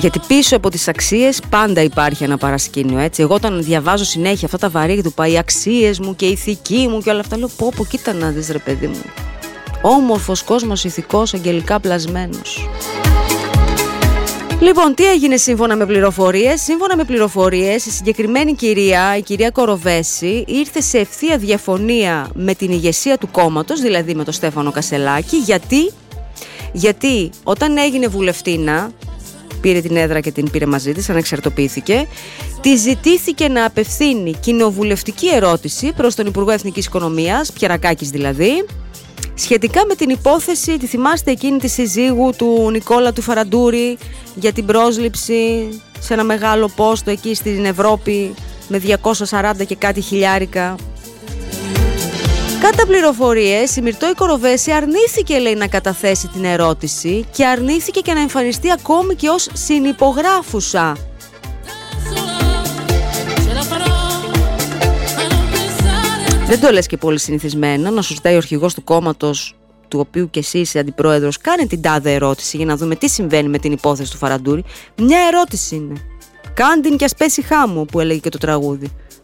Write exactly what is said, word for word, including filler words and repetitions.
Γιατί πίσω από τις αξίες πάντα υπάρχει ένα παρασκήνιο, έτσι. Εγώ όταν διαβάζω συνέχεια αυτά τα βαρύγδουπα, οι αξίες μου και η ηθική μου και όλα αυτά, λέω πω πω, κοίτα να δεις ρε παιδί μου. Όμορφος κόσμος, ηθικός, αγγελικά πλασμένος. Λοιπόν, τι έγινε σύμφωνα με πληροφορίες? Σύμφωνα με πληροφορίες, η συγκεκριμένη κυρία, η κυρία Κοροβέση, ήρθε σε ευθεία διαφωνία με την ηγεσία του κόμματος, δηλαδή με τον Στέφανο Κασσελάκη. Γιατί? Γιατί όταν έγινε βουλευτίνα, πήρε την έδρα και την πήρε μαζί της, ανεξαρτοποιήθηκε, τη ζητήθηκε να απευθύνει κοινοβουλευτική ερώτηση προς τον Υπουργό Εθνικής Οικονομίας, Πιερακάκης δηλαδή, σχετικά με την υπόθεση, τη θυμάστε εκείνη τη συζύγου του Νικόλα του Φαραντούρη για την πρόσληψη σε ένα μεγάλο πόστο εκεί στην Ευρώπη με διακόσια σαράντα και κάτι χιλιάρικα. Κατά πληροφορίες, η Μυρτώ Κοροβέση αρνήθηκε, λέει, να καταθέσει την ερώτηση και αρνήθηκε και να εμφανιστεί ακόμη και ως συνυπογράφουσα. Δεν το λες και πολύ συνηθισμένα να σου ζητάει ο αρχηγός του κόμματος, του οποίου και εσύ είσαι αντιπρόεδρος, κάνε την τάδε ερώτηση για να δούμε τι συμβαίνει με την υπόθεση του Φαραντούρη. Μια ερώτηση είναι. Κάν την κι ας πέσει χάμω, που έλεγε και το τραγούδι.